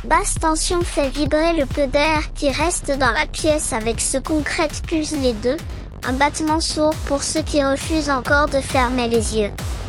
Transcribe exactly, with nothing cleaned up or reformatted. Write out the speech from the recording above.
Basse tension fait vibrer le peu d'air qui reste dans la pièce avec ce concrète plus les deux. Un battement sourd pour ceux qui refusent encore de fermer les yeux.